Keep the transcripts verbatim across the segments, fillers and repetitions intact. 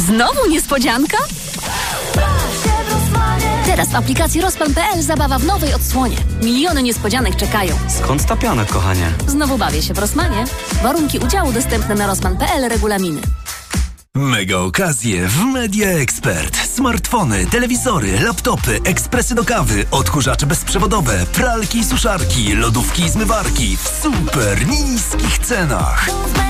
Znowu niespodzianka? Teraz w aplikacji Rozpan kropka pe el zabawa w nowej odsłonie. Miliony niespodzianek czekają. Skąd ta piana, kochanie? Znowu bawię się w Rossmanie. Warunki udziału dostępne na rozpan kropka pe el, regulaminy. Mega okazje w Media Expert. Smartfony, telewizory, laptopy, ekspresy do kawy, odkurzacze bezprzewodowe, pralki i suszarki, lodówki i zmywarki w super niskich cenach.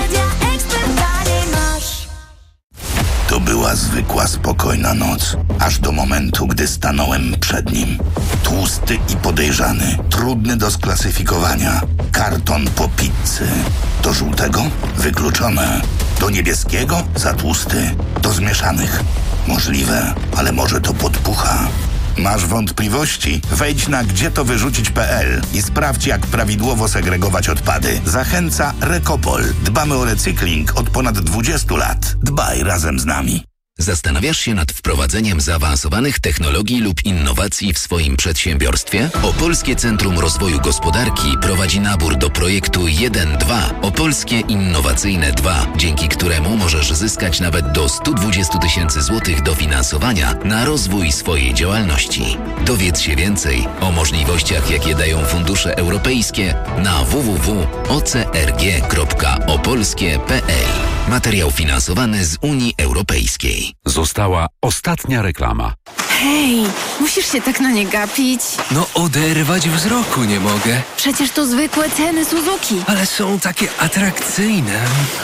To była zwykła, spokojna noc, aż do momentu, gdy stanąłem przed nim. Tłusty i podejrzany, trudny do sklasyfikowania. Karton po pizzy. Do żółtego? Wykluczone. Do niebieskiego? Za tłusty. Do zmieszanych? Możliwe, ale może to podpucha. Masz wątpliwości? Wejdź na gdzie to wyrzucić kropka pe el i sprawdź, jak prawidłowo segregować odpady. Zachęca Recopol. Dbamy o recykling od ponad dwudziestu lat. Dbaj razem z nami. Zastanawiasz się nad wprowadzeniem zaawansowanych technologii lub innowacji w swoim przedsiębiorstwie? Opolskie Centrum Rozwoju Gospodarki prowadzi nabór do projektu jeden dwa Opolskie Innowacyjne dwa, dzięki któremu możesz zyskać nawet do sto dwadzieścia tysięcy złotych dofinansowania na rozwój swojej działalności. Dowiedz się więcej o możliwościach, jakie dają fundusze europejskie na w w w kropka o c r g kropka opolskie kropka pe el. Materiał finansowany z Unii Europejskiej. Została ostatnia reklama. Hej, musisz się tak na nie gapić. No oderwać wzroku nie mogę. Przecież to zwykłe ceny Suzuki. Ale są takie atrakcyjne.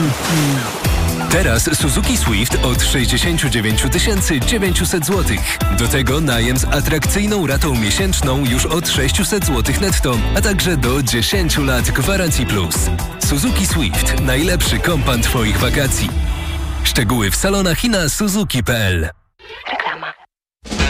Teraz Suzuki Swift od sześćdziesiąt dziewięć tysięcy dziewięćset złotych. Do tego najem z atrakcyjną ratą miesięczną już od sześćset złotych netto, a także do dziesięć lat gwarancji plus. Suzuki Swift. Najlepszy kompan Twoich wakacji. Szczegóły w salonach i na suzuki kropka pe el.